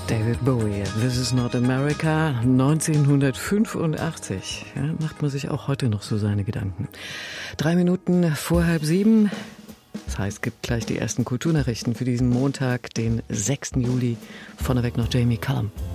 David Bowie, This is not America, 1985. Ja, macht man sich auch heute noch so seine Gedanken. 3 Minuten vor 6:30. Das heißt, es gibt gleich die ersten Kulturnachrichten für diesen Montag, den 6. Juli. Vorneweg noch Jamie Cullum.